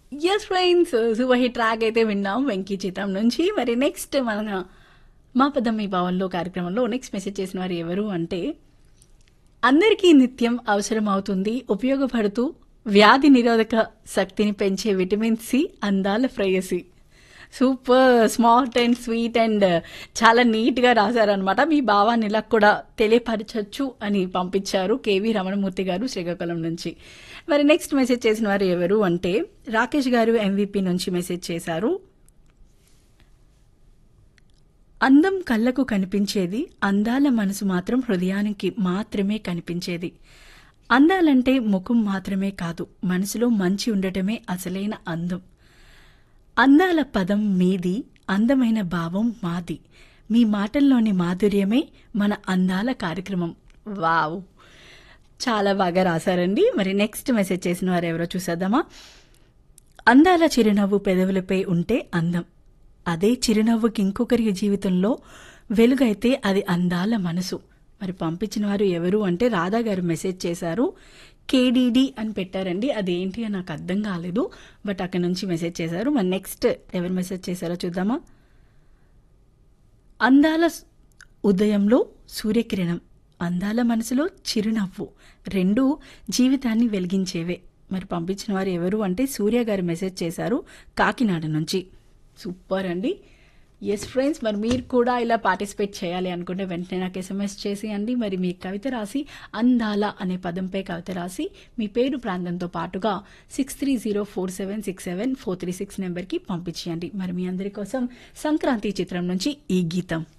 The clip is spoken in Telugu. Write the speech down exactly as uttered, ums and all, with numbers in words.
Yes friends, super hit track అయితే విన్నాం వెంకీ చిత్రం నుంచి. మరి నెక్స్ట్ మన మా పదం మీ భావంలో కార్యక్రమంలో నెక్స్ట్ మెసేజ్ చేసిన వారు ఎవరు అంటే, అందరికీ నిత్యం అవసరం అవుతుంది, ఉపయోగపడుతూ వ్యాధి నిరోధక శక్తిని పెంచే విటమిన్ సి అందాల ఫ్రేయసి. Super smart and sweet and చాలా నీట్గా రాశారనమాట. మీ భావాన్ని ఇలా కూడా తెలియపరచచ్చు అని పంపించారు కేవీ రమణమూర్తి గారు శ్రీకాకుళం నుంచి. మరి నెక్స్ట్ మెసేజ్ చేసిన వారు ఎవరు అంటే, రాకేష్ గారు ఎంవీపీ నుంచి మెసేజ్ చేశారు. అందం కళ్ళకు కనిపించేది, అందాల మనసు మాత్రం హృదయానికి మాత్రమే కనిపించేది. అందాలంటే ముఖం మాత్రమే కాదు, మనసులో మంచి ఉండటమే అసలైన అందం. అందాల పదం మీది, అందమైన భావం మాది. మీ మాటల్లోని మాధుర్యమే మన అందాల కార్యక్రమం. వావ్, చాలా బాగా రాశారండి. మరి నెక్స్ట్ మెసేజ్ చేసిన వారు ఎవరో చూసేద్దామా. అందాల చిరునవ్వు పెదవులపై ఉంటే అందం, అదే చిరునవ్వుకి ఇంకొకరి జీవితంలో వెలుగైతే అది అందాల మనసు. మరి పంపించిన వారు ఎవరు అంటే, రాధా గారు మెసేజ్ చేశారు. కేడీడీ అని పెట్టారండి, అదేంటి అని నాకు అర్థం కాలేదు, బట్ అక్కడ నుంచి మెసేజ్ చేశారు. మరి నెక్స్ట్ ఎవరు మెసేజ్ చేశారో చూద్దామా. అందాల ఉదయంలో సూర్యకిరణం, అందాల మనసులో చిరునవ్వు, రెండు జీవితాన్ని వెలిగించేవే. మరి పంపించిన వారు ఎవరు అంటే, సూర్య గారు మెసేజ్ చేశారు కాకినాడ నుంచి. సూపర్ అండి. ఎస్ ఫ్రెండ్స్, మరి మీరు కూడా ఇలా పార్టిసిపేట్ చేయాలి అనుకుంటే వెంటనే నాకు ఎస్ఎంఎస్ చేసేయండి. మరి మీ కవిత రాసి, అందాల అనే పదంపై కవిత రాసి మీ పేరు ప్రాంతంతో పాటుగా six three zero four seven six seven four three six నెంబర్కి పంపించేయండి. మరి మీ అందరి కోసం సంక్రాంతి చిత్రం నుంచి ఈ గీతం.